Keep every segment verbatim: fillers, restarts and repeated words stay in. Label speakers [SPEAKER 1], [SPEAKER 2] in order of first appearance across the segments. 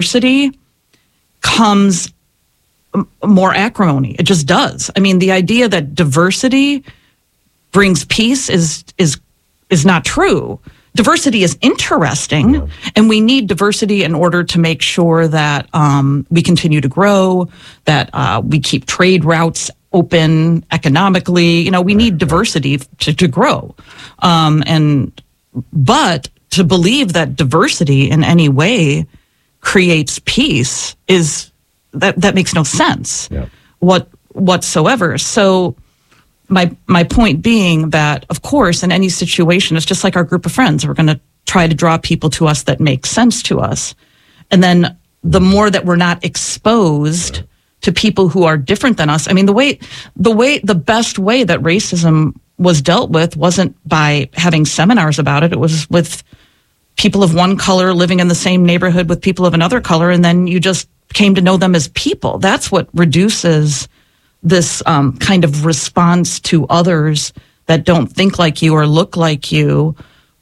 [SPEAKER 1] diversity comes m- more acrimony. It just does. I mean, the idea that diversity brings peace is is is not true. Diversity is interesting, yeah. and we need diversity in order to make sure that um, we continue to grow, that uh, we keep trade routes open economically. You know, we need diversity to, to grow. Um, and but to believe that diversity in any way creates peace is that that makes no sense yeah. what whatsoever. So my my point being that, of course, in any situation, it's just like our group of friends. We're going to try to draw people to us that make sense to us. And then the more that we're not exposed yeah. to people who are different than us. I mean, the way the way the best way that racism was dealt with wasn't by having seminars about it. It was with people of one color living in the same neighborhood with people of another color, and then you just came to know them as people. That's what reduces this um, kind of response to others that don't think like you or look like you.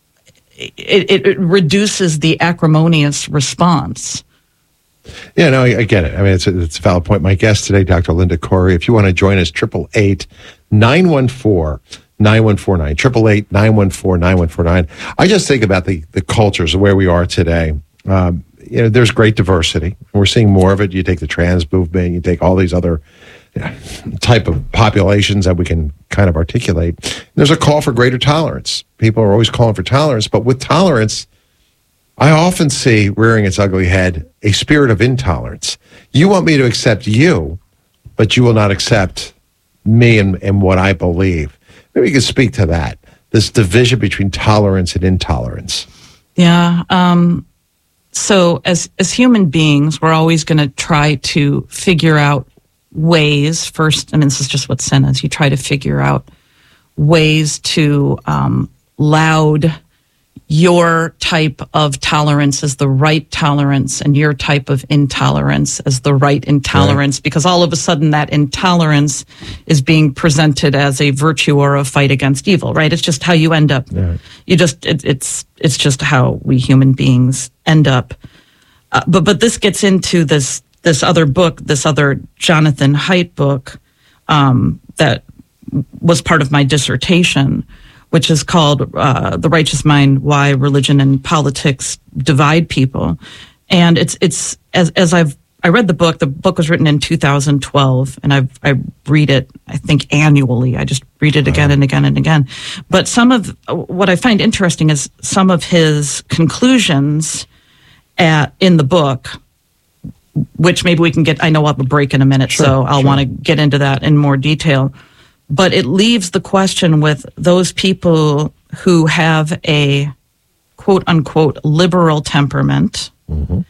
[SPEAKER 1] It, it, it reduces the acrimonious response.
[SPEAKER 2] Yeah, no, I, I get it. I mean, it's a, it's a valid point. My guest today, Doctor Linda Corey, if you want to join us, triple eight, nine one four, nine one four nine, triple eight, nine one four, nine one four nine. I just think about the, the cultures of where we are today. Um, you know, there's great diversity. We're seeing more of it. You take the trans movement, you take all these other you know, type of populations that we can kind of articulate. There's a call for greater tolerance. People are always calling for tolerance, but with tolerance, I often see rearing its ugly head a spirit of intolerance. You want me to accept you, but you will not accept me and, and what I believe. Maybe you could speak to that, this division between tolerance and intolerance.
[SPEAKER 1] Yeah. Um, so as, as human beings, we're always going to try to figure out ways. First, I mean, this is just what sin is. You try to figure out ways to um, loud your type of tolerance as the right tolerance and your type of intolerance as the right intolerance, right. Because all of a sudden that intolerance is being presented as a virtue or a fight against evil, right? It's just how you end up. Right. You just, it, it's, it's just how we human beings end up. Uh, but, but this gets into this, this other book, this other Jonathan Haidt book, um, that was part of my dissertation, which is called uh, The Righteous Mind, Why Religion and Politics Divide People. And it's, it's as, as I've, I read the book, the book was written in two thousand twelve, and I've, I read it, I think, annually. I just read it again and again and again. But some of, what I find interesting is some of his conclusions at, in the book, which maybe we can get, I know I'll have a break in a minute, sure, so I'll sure. want to get into that in more detail. But it leaves the question with those people who have a quote unquote liberal temperament, mm-hmm.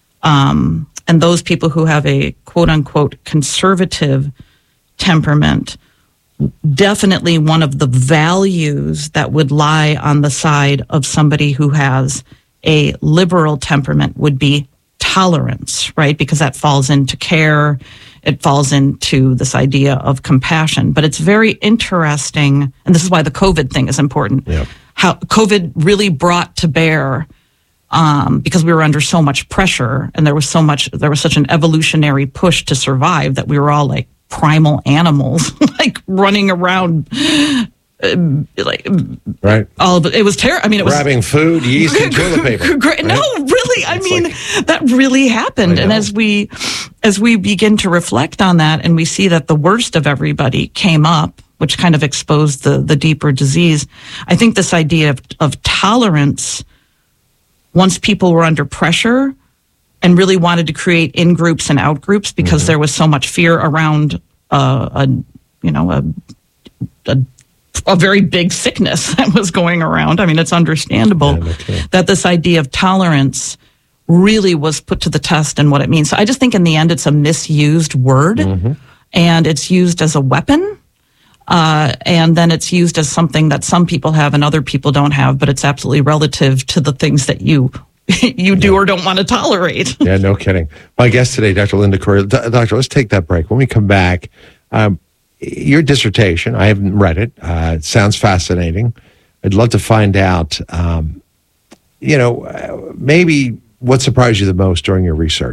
[SPEAKER 1] um, and those people who have a quote unquote conservative temperament. Definitely one of the values that would lie on the side of somebody who has a liberal temperament would be tolerance, right? Because that falls into care. It falls into this idea of compassion. But it's very interesting, and this is why the COVID thing is important, yep. how COVID really brought to bear, um, because we were under so much pressure, and there was so much, there was such an evolutionary push to survive that we were all like primal animals, like running around, uh, like
[SPEAKER 2] right.
[SPEAKER 1] all of it. It was terrible. I mean, it was
[SPEAKER 2] grabbing food, yeast, and toilet paper.
[SPEAKER 1] Right? No, really. I it's mean, like, that really happened. And as we, as we begin to reflect on that, and we see that the worst of everybody came up, which kind of exposed the the deeper disease. I think this idea of, of tolerance, once people were under pressure and really wanted to create in groups and out groups because mm-hmm. there was so much fear around uh, a, you know, a, a a very big sickness that was going around. I mean, it's understandable yeah, okay. that this idea of tolerance really was put to the test and what it means. So I just think in the end, it's a misused word mm-hmm. and it's used as a weapon. Uh, and then it's used as something that some people have and other people don't have, but it's absolutely relative to the things that you you do yeah. or don't want to tolerate.
[SPEAKER 2] Yeah, no kidding. My guest today, Doctor Linda Corey. Doctor, let's take that break. When we come back, um, your dissertation, I haven't read it. Uh, it sounds fascinating. I'd love to find out, um, you know, maybe what surprised you the most during your research.